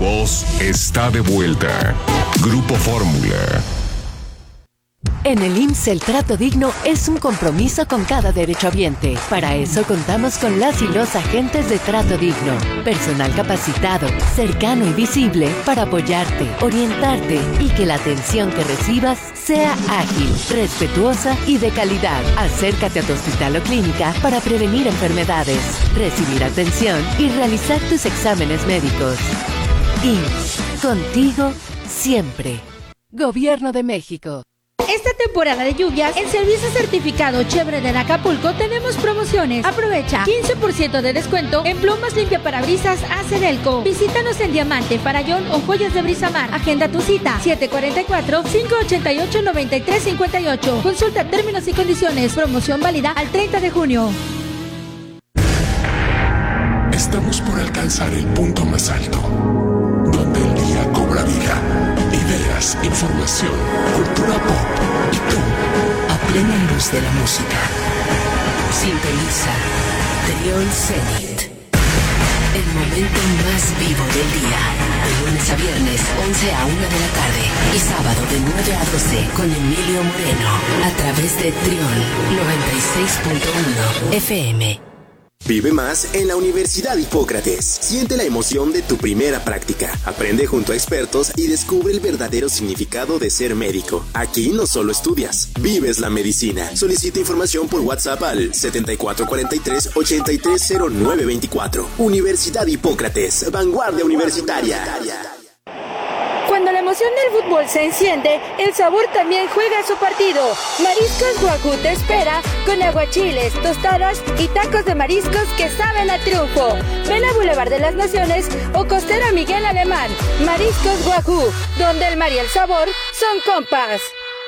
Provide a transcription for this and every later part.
voz está de vuelta. Grupo Fórmula. En el IMSS el trato digno es un compromiso con cada derechohabiente. Para eso contamos con las y los agentes de trato digno. Personal capacitado, cercano y visible para apoyarte, orientarte y que la atención que recibas sea ágil, respetuosa y de calidad. Acércate a tu hospital o clínica para prevenir enfermedades, recibir atención y realizar tus exámenes médicos. IMSS, contigo siempre. Gobierno de México. Esta temporada de lluvias, en Servicio Certificado Chevrolet en Acapulco tenemos promociones. Aprovecha 15% de descuento en plomas limpiaparabrisas Acerelco. Visítanos en Diamante, Farallón o Joyas de Brisamar. Agenda tu cita 744-588-9358. Consulta términos y condiciones. Promoción válida al 30 de junio. Estamos por alcanzar el punto más alto, donde el día cobra vida. Ideas, información, cultura pop y tú, a plena luz de la música. Sintoniza Trión Zenit. El momento más vivo del día. De lunes a viernes, 11 a 1 de la tarde. Y sábado de 9 a 12 con Emilio Moreno. A través de Trión 96.1 FM. Vive más en la Universidad Hipócrates. Siente la emoción de tu primera práctica. Aprende junto a expertos y descubre el verdadero significado de ser médico. Aquí no solo estudias, vives la medicina. Solicita información por WhatsApp al 7443-830924. Universidad Hipócrates, vanguardia universitaria. Cuando la emoción del fútbol se enciende, el sabor también juega su partido. Mariscos Wagyu te espera con aguachiles, tostadas y tacos de mariscos que saben a triunfo. Ven a Boulevard de las Naciones o Costera Miguel Alemán. Mariscos Wagyu, donde el mar y el sabor son compas.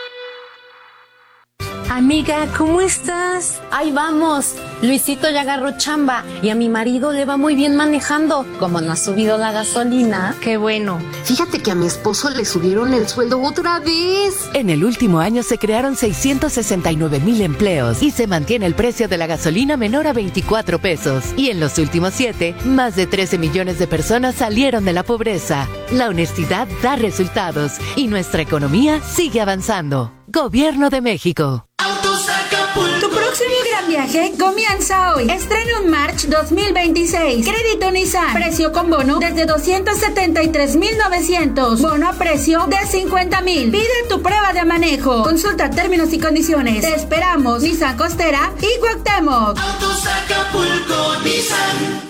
Amiga, ¿cómo estás? Ahí vamos. Luisito ya agarró chamba y a mi marido le va muy bien manejando. Como no ha subido la gasolina. Qué bueno. Fíjate que a mi esposo le subieron el sueldo otra vez. En el último año se crearon 669,000 empleos y se mantiene el precio de la gasolina menor a 24 pesos. Y en los últimos 7, más de 13 millones de personas salieron de la pobreza. La honestidad da resultados y nuestra economía sigue avanzando. Gobierno de México. Tu próximo gran viaje comienza hoy. Estrena un March 2026. Crédito Nissan. Precio con bono desde 273,900. Bono a precio de 50,000. Pide tu prueba de manejo. Consulta términos y condiciones. Te esperamos. Nissan Costera y Cuauhtémoc. Autos Acapulco Nissan.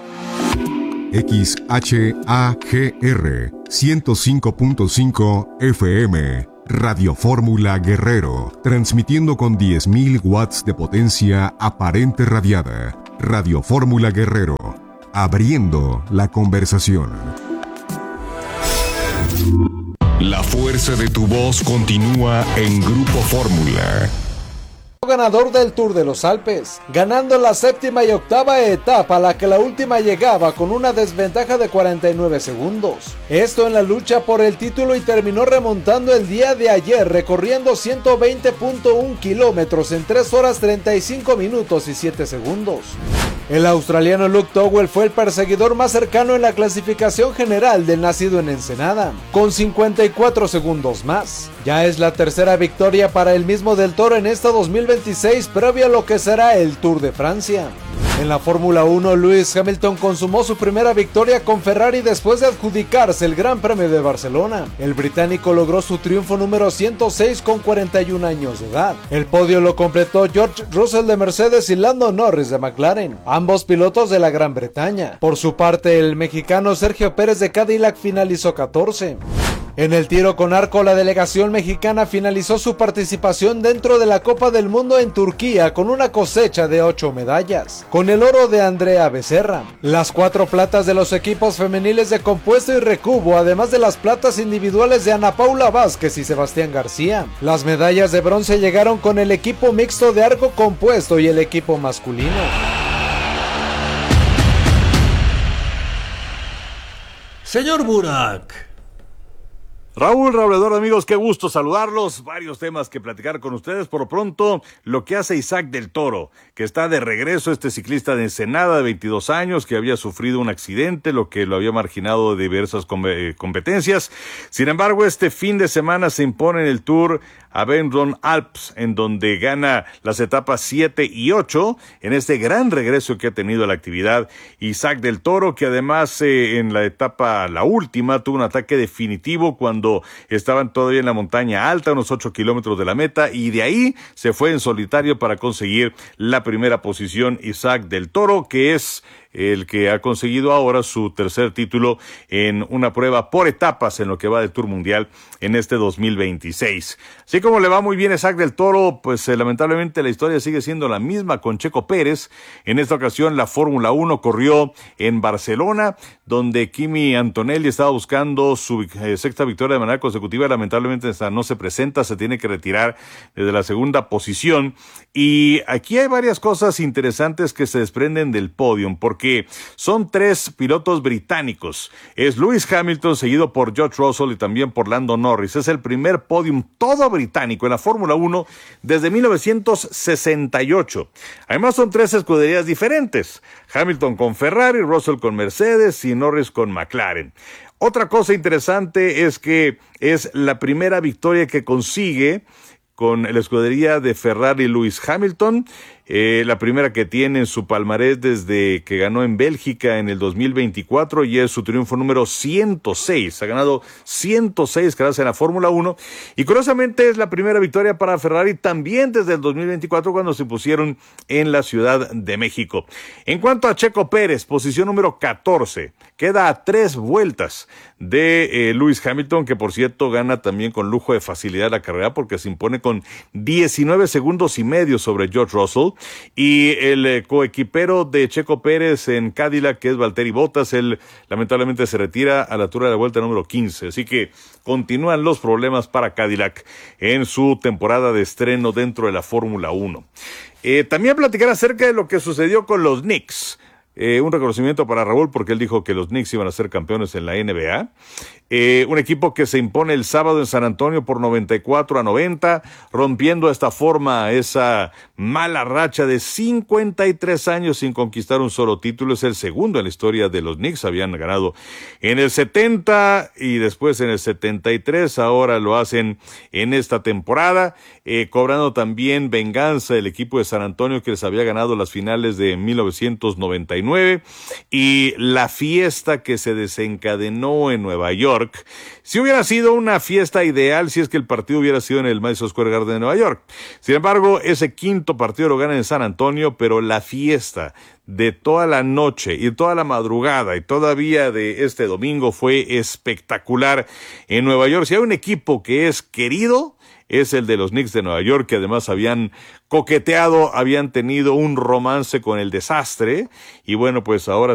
XHAGR 105.5 FM. Radio Fórmula Guerrero, transmitiendo con 10,000 watts de potencia aparente radiada. Radio Fórmula Guerrero, abriendo la conversación. La fuerza de tu voz continúa en Grupo Fórmula. Ganador del Tour de los Alpes, ganando la séptima y octava etapa, a la que la última llegaba con una desventaja de 49 segundos. Esto en la lucha por el título, y terminó remontando el día de ayer, recorriendo 120.1 kilómetros en 3 horas 35 minutos y 7 segundos. El australiano Luke Towell fue el perseguidor más cercano en la clasificación general del nacido en Ensenada, con 54 segundos más. Ya es la tercera victoria para el mismo del Toro en esta 2026, previo a lo que será el Tour de Francia. En la Fórmula 1, Lewis Hamilton consumó su primera victoria con Ferrari después de adjudicarse el Gran Premio de Barcelona. El británico logró su triunfo número 106 con 41 años de edad. El podio lo completó George Russell de Mercedes y Lando Norris de McLaren, ambos pilotos de la Gran Bretaña. Por su parte, el mexicano Sergio Pérez de Cadillac finalizó 14. En el tiro con arco, la delegación mexicana finalizó su participación dentro de la Copa del Mundo en Turquía con una cosecha de 8 medallas, con el oro de Andrea Becerra, las 4 platas de los equipos femeniles de compuesto y recubo, además de las platas individuales de Ana Paula Vázquez y Sebastián García. Las medallas de bronce llegaron con el equipo mixto de arco compuesto y el equipo masculino. Señor Burak, Raúl Eduardo, amigos, qué gusto saludarlos. Varios temas que platicar con ustedes. Por lo pronto, lo que hace Isaac del Toro, que está de regreso, este ciclista de Ensenada de 22 años, que había sufrido un accidente, lo que lo había marginado de diversas competencias. Sin embargo, este fin de semana se impone en el Tour Avenron Alps, en donde gana las etapas 7 y 8, en este gran regreso que ha tenido la actividad Isaac del Toro, que además en la etapa, la última, tuvo un ataque definitivo cuando estaban todavía en la montaña alta, unos 8 kilómetros de la meta, y de ahí se fue en solitario para conseguir la primera posición Isaac del Toro, que es el que ha conseguido ahora su tercer título en una prueba por etapas en lo que va del Tour Mundial en este 2026. Así como le va muy bien a Isaac del Toro, pues lamentablemente la historia sigue siendo la misma con Checo Pérez. En esta ocasión la Fórmula 1 corrió en Barcelona, donde Kimi Antonelli estaba buscando su sexta victoria de manera consecutiva. Lamentablemente esta no se presenta, se tiene que retirar desde la segunda posición. Y aquí hay varias cosas interesantes que se desprenden del podium, porque son tres pilotos británicos. Es Lewis Hamilton, seguido por George Russell y también por Lando Norris. Es el primer podium todo británico en la Fórmula 1 desde 1968. Además son tres escuderías diferentes. Hamilton con Ferrari, Russell con Mercedes y Norris con McLaren. Otra cosa interesante es que es la primera victoria que consigue con la escudería de Ferrari Lewis Hamilton, la primera que tiene en su palmarés desde que ganó en Bélgica en el 2024 y es su triunfo número 106. Ha ganado 106 carreras en la Fórmula 1 y curiosamente es la primera victoria para Ferrari también desde el 2024 cuando se pusieron en la Ciudad de México. En cuanto a Checo Pérez, posición número 14, queda a 3 vueltas de Lewis Hamilton, que por cierto gana también con lujo de facilidad la carrera porque se impone con 19 segundos y medio sobre George Russell. Y el coequipero de Checo Pérez en Cadillac, que es Valtteri Bottas, él lamentablemente se retira a la altura de la vuelta número 15. Así que continúan los problemas para Cadillac en su temporada de estreno dentro de la Fórmula 1. También platicar acerca de lo que sucedió con los Knicks. Un reconocimiento para Raúl porque él dijo que los Knicks iban a ser campeones en la NBA. Un equipo que se impone el sábado en San Antonio por 94-90, rompiendo de esta forma esa mala racha de 53 años sin conquistar un solo título. Es el segundo en la historia de los Knicks. Habían ganado en el 70 y después en el 73. Ahora lo hacen en esta temporada, cobrando también venganza el equipo de San Antonio que les había ganado las finales de 1999 y la fiesta que se desencadenó en Nueva York. Si hubiera sido una fiesta ideal, si es que el partido hubiera sido en el Madison Square Garden de Nueva York. Sin embargo, ese quinto partido lo ganan en San Antonio, pero la fiesta de toda la noche y toda la madrugada y todavía de este domingo fue espectacular en Nueva York. Si hay un equipo que es querido, es el de los Knicks de Nueva York, que además habían coqueteado, habían tenido un romance con el desastre, y bueno, pues ahora